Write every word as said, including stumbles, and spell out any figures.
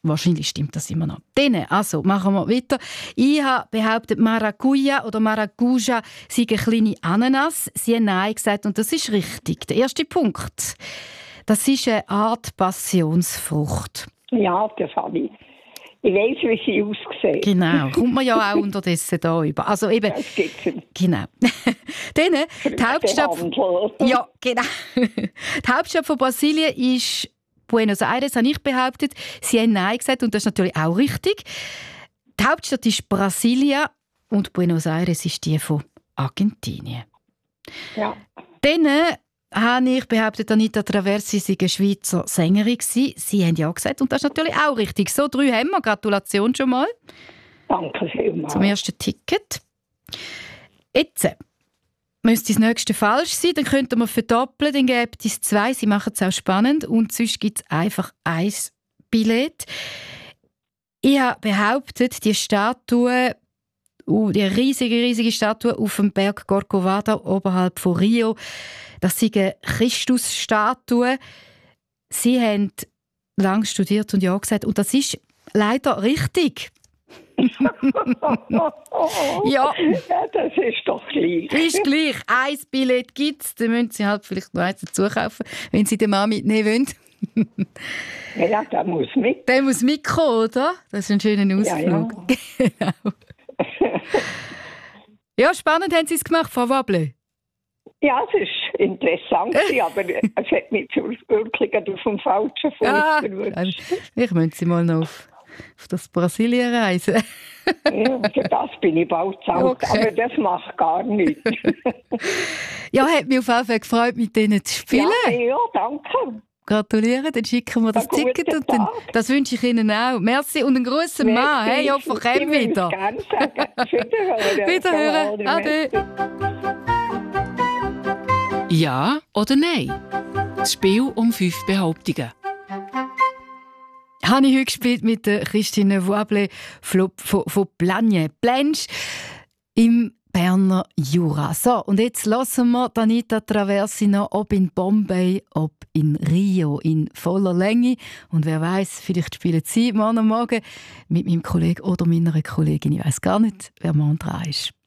wahrscheinlich stimmt das immer noch. Dann, also, machen wir weiter. Ich habe behauptet, Maracuja oder Maracuja sei eine kleine Ananas. Sie haben Nein gesagt und das ist richtig. Der erste Punkt. Das ist eine Art Passionsfrucht. Ja, das habe ich. Ich weiss, wie sie aussieht. Genau, kommt man ja auch unterdessen da über. Also eben, das gibt's. Genau. Dann, die Hauptstadt, ja, genau. Die Hauptstadt von Brasilien ist Buenos Aires, habe ich behauptet. Sie haben Nein gesagt und das ist natürlich auch richtig. Die Hauptstadt ist Brasilia und Buenos Aires ist die von Argentinien. Ja. Dann habe ich behauptet, Anita Traversi sei eine Schweizer Sängerin gewesen. Sie haben ja gesagt und das ist natürlich auch richtig. So, drei haben wir. Gratulation schon mal. Danke vielmals. Zum ersten Ticket. Jetzt müsste das nächste falsch sein, dann könnten wir verdoppeln, dann gäbe es zwei, sie machen es auch spannend und sonst gibt es einfach ein Billett. Ich habe behauptet, die Statue, uh, die riesige, riesige Statue auf dem Berg Corcovado oberhalb von Rio, das ist eine Christusstatue. Sie haben lange studiert und ja gesagt und das ist leider richtig. ja. Ja, Das ist doch gleich. ist gleich. Ein Billett gibt es, dann müssen Sie halt vielleicht noch eins dazu kaufen, wenn Sie den Mann mitnehmen wollen. Ja, der muss mit. Der muss mitkommen, oder? Das ist ein schöner Ausflug. Ja, ja. Genau. Ja, spannend haben Sie es gemacht, Frau Wable. Ja, es war interessant, aber es hat mich wirklich auf dem falschen Fuß Ah, erwischt. ich müsste Sie mal noch auf, auf das Brasilien reisen. Ja, für das bin ich bald zu alt, Okay. aber das macht gar nichts. Ja, hat mich auf jeden Fall gefreut, mit Ihnen zu spielen. Ja, ja, danke. Gratulieren, dann schicken wir das Einen guten Ticket und dann, Tag. das wünsche ich Ihnen auch. Merci und einen Gruß an Mann. Hey, ja, von Kem wieder. Ich würde es gerne sagen. Wiederhören. Wiederhören. Ade. Ja oder nein? Das Spiel um fünf Behauptungen. Habe ich heute gespielt mit der Christine Wable von, von Plagne. Blanche im Berner Jura. So, und jetzt hören wir Anita Traversi noch, ob in Bombay, ob in Rio, in voller Länge. Und wer weiß, vielleicht spielen Sie morgen Morgen mit meinem Kollegen oder meiner Kollegin. Ich weiß gar nicht, wer morgen dran ist.